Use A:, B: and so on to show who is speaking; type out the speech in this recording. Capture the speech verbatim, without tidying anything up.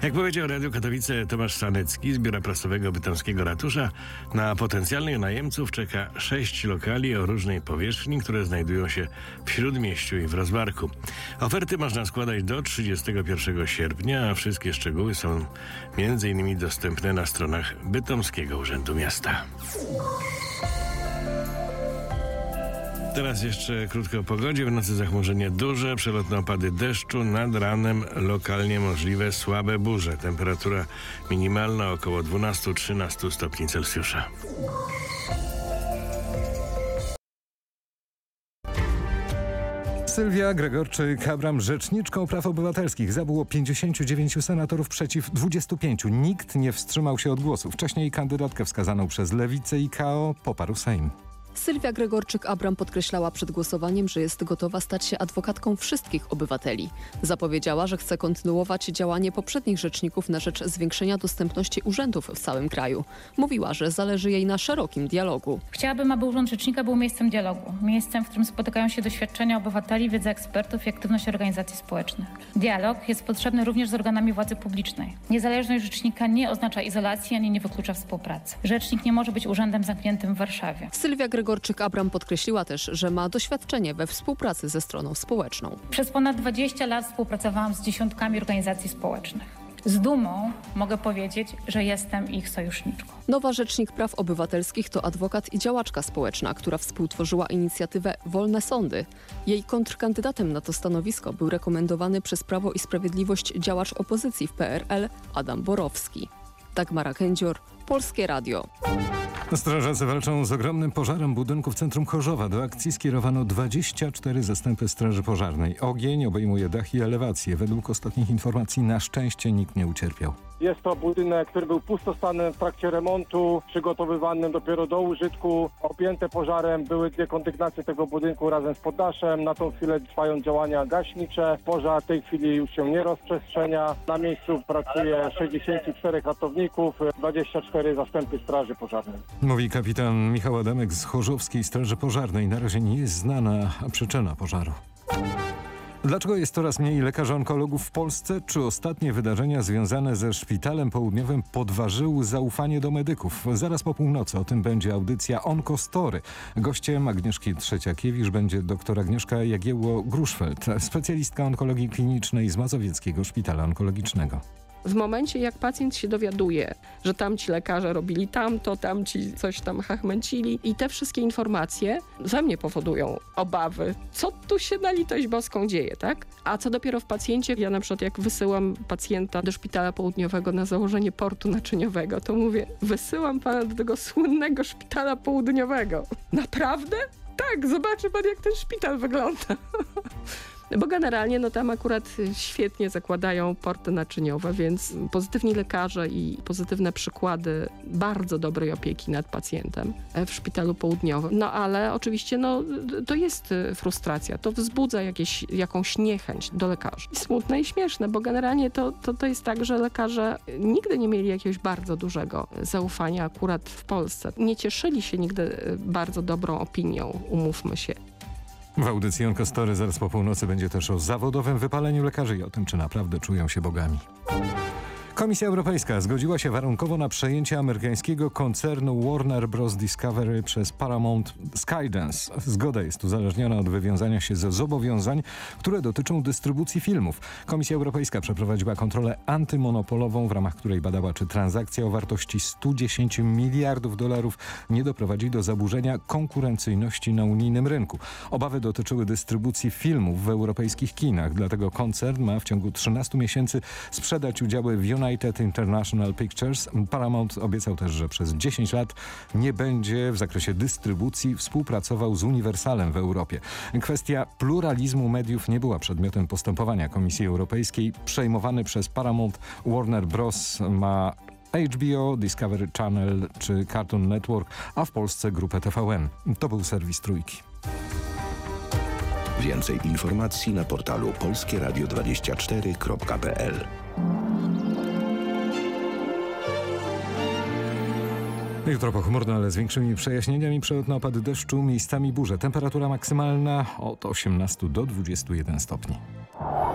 A: Jak powiedział Radio Katowice Tomasz Sanecki z biura prasowego bytomskiego ratusza, na potencjalnych najemców czeka sześć lokali o różnej powierzchni, które znajdują się w Śródmieściu i w Rozbarku. Oferty można składać do trzydziestego pierwszego sierpnia, a wszystkie szczegóły są między innymi dostępne na stronach Bytomskiego Urzędu Miasta. Teraz jeszcze krótko o pogodzie. W nocy zachmurzenie duże, przelotne opady deszczu, nad ranem lokalnie możliwe słabe burze. Temperatura minimalna około dwanaście do trzynastu stopni Celsjusza.
B: Sylwia Gregorczyk-Abram, rzeczniczką praw obywatelskich, zabyło pięćdziesięciu dziewięciu senatorów przeciw dwudziestu pięciu. Nikt nie wstrzymał się od głosu. Wcześniej kandydatkę wskazaną przez Lewicę i K O poparł Sejm.
C: Sylwia Gregorczyk-Abram podkreślała przed głosowaniem, że jest gotowa stać się adwokatką wszystkich obywateli. Zapowiedziała, że chce kontynuować działanie poprzednich rzeczników na rzecz zwiększenia dostępności urzędów w całym kraju. Mówiła, że zależy jej na szerokim dialogu.
D: Chciałabym, aby Urząd Rzecznika był miejscem dialogu. Miejscem, w którym spotykają się doświadczenia obywateli, wiedza ekspertów i aktywność organizacji społecznych. Dialog jest potrzebny również z organami władzy publicznej. Niezależność rzecznika nie oznacza izolacji ani nie wyklucza współpracy. Rzecznik nie może być urzędem zamkniętym w Warszawie.
C: Sylwia Gregorczyk-Abram podkreśliła też, że ma doświadczenie we współpracy ze stroną społeczną.
D: Przez ponad dwadzieścia lat współpracowałam z dziesiątkami organizacji społecznych. Z dumą mogę powiedzieć, że jestem ich sojuszniczką.
C: Nowa Rzecznik Praw Obywatelskich to adwokat i działaczka społeczna, która współtworzyła inicjatywę Wolne Sądy. Jej kontrkandydatem na to stanowisko był rekomendowany przez Prawo i Sprawiedliwość działacz opozycji w P R L Adam Borowski. Dagmara Kędzior, Polskie Radio.
B: Strażacy walczą z ogromnym pożarem budynku w centrum Chorzowa. Do akcji skierowano dwadzieścia cztery zastępy straży pożarnej. Ogień obejmuje dach i elewację. Według ostatnich informacji na szczęście nikt nie ucierpiał.
E: Jest to budynek, który był pustostanny w trakcie remontu, przygotowywany dopiero do użytku. Objęte pożarem były dwie kondygnacje tego budynku razem z poddaszem. Na tą chwilę trwają działania gaśnicze. Pożar w tej chwili już się nie rozprzestrzenia. Na miejscu pracuje sześćdziesięciu czterech ratowników, dwadzieścia cztery zastępy straży pożarnej.
B: Mówi kapitan Michał Adamek z Chorzowskiej Straży Pożarnej. Na razie nie jest znana przyczyna pożaru. Dlaczego jest coraz mniej lekarzy onkologów w Polsce? Czy ostatnie wydarzenia związane ze Szpitalem Południowym podważyły zaufanie do medyków? Zaraz po północy o tym będzie audycja Onkostory. Gościem Agnieszki Trzeciakiewicz będzie dr Agnieszka Jagiełło-Gruszfeld, specjalistka onkologii klinicznej z Mazowieckiego Szpitala Onkologicznego.
F: W momencie, jak pacjent się dowiaduje, że tamci lekarze robili tamto, tamci coś tam chachmęcili i te wszystkie informacje we mnie powodują obawy. Co tu się na litość boską dzieje, tak? A co dopiero w pacjencie, ja na przykład jak wysyłam pacjenta do Szpitala Południowego na założenie portu naczyniowego, to mówię, wysyłam pana do tego słynnego Szpitala Południowego. Naprawdę? Tak, zobaczy pan, jak ten szpital wygląda. Bo generalnie no tam akurat świetnie zakładają porty naczyniowe, więc pozytywni lekarze i pozytywne przykłady bardzo dobrej opieki nad pacjentem w Szpitalu Południowym. No ale oczywiście no, to jest frustracja, to wzbudza jakieś, jakąś niechęć do lekarzy. Smutne i śmieszne, bo generalnie to, to, to jest tak, że lekarze nigdy nie mieli jakiegoś bardzo dużego zaufania akurat w Polsce. Nie cieszyli się nigdy bardzo dobrą opinią, umówmy się.
B: W audycji Onkostory zaraz po północy będzie też o zawodowym wypaleniu lekarzy i o tym, czy naprawdę czują się bogami. Komisja Europejska zgodziła się warunkowo na przejęcie amerykańskiego koncernu Warner Bros. Discovery przez Paramount Skydance. Zgoda jest uzależniona od wywiązania się ze zobowiązań, które dotyczą dystrybucji filmów. Komisja Europejska przeprowadziła kontrolę antymonopolową, w ramach której badała, czy transakcja o wartości stu dziesięciu miliardów dolarów nie doprowadzi do zaburzenia konkurencyjności na unijnym rynku. Obawy dotyczyły dystrybucji filmów w europejskich kinach, dlatego koncern ma w ciągu trzynastu miesięcy sprzedać udziały w United International Pictures. Paramount obiecał też, że przez dziesięć lat nie będzie w zakresie dystrybucji współpracował z Universalem w Europie. Kwestia pluralizmu mediów nie była przedmiotem postępowania Komisji Europejskiej. Przejmowany przez Paramount Warner Bros. Ma H B O, Discovery Channel czy Cartoon Network, a w Polsce grupę T V N. To był serwis Trójki.
G: Więcej informacji na portalu polskie radio dwadzieścia cztery kropka p l.
B: Jutro pochmurno, ale z większymi przejaśnieniami, przelotne opady deszczu, miejscami burze. Temperatura maksymalna od osiemnastu do dwudziestu jeden stopni.